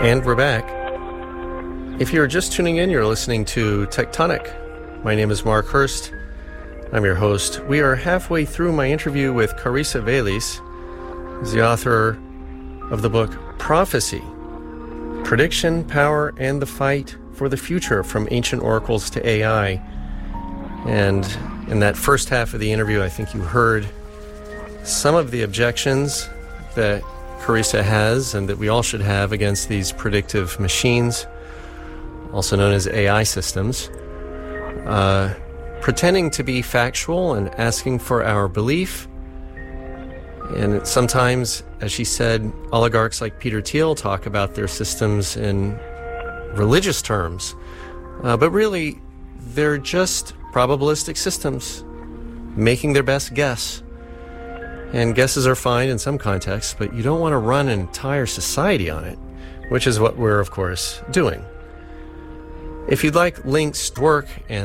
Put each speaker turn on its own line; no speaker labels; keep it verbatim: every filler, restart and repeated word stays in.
And we're back. If you're just tuning in, you're listening to Tectonic. My name is Mark Hurst. I'm your host. We are halfway through my interview with Carissa Vélez, who's the author of the book Prophecy, Prediction, Power, and the Fight for the Future, From Ancient Oracles to A I. And in that first half of the interview, I think you heard some of the objections that Carissa has and that we all should have against these predictive machines, also known as A I systems, uh, pretending to be factual and asking for our belief. And sometimes, as she said, oligarchs like Peter Thiel talk about their systems in religious terms, uh, but really they're just probabilistic systems making their best guess. And guesses are fine in some contexts, but you don't want to run an entire society on it, which is what we're, of course, doing. If you'd like links to work and